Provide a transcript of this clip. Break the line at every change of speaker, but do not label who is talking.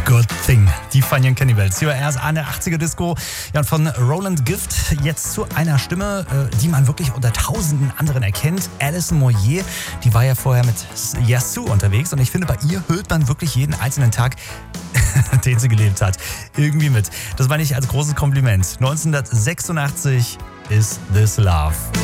Good Thing. Die Fun Cannibals. Hier war erst eine 80er Disco. Ja, und von Roland Gift jetzt zu einer Stimme, die man wirklich unter tausenden anderen erkennt. Alison Moyet, die war ja vorher mit Yasu unterwegs. Und ich finde, bei ihr hört man wirklich jeden einzelnen Tag, den sie gelebt hat, irgendwie mit. Das meine ich als großes Kompliment. 1986 ist This Love.